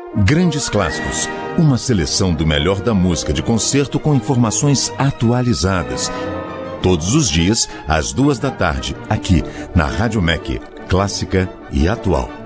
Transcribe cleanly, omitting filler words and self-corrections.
Grandes Clássicos, uma seleção do melhor da música de concerto com informações atualizadas. Todos os dias, às 14h, aqui na Rádio MEC, clássica e atual.